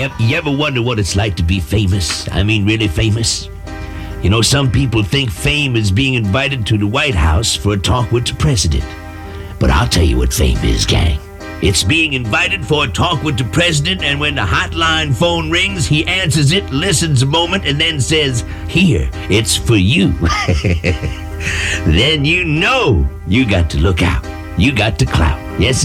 You ever wonder what it's like to be famous? I mean, really famous? You know, some people think fame is being invited to the White House for a talk with the president. But I'll tell you what fame is, gang. It's being invited for a talk with the president, and when the hotline phone rings, he answers it, listens a moment, and then says, "Here, it's for you." Then you know you got to look out. You got to clout. Yes,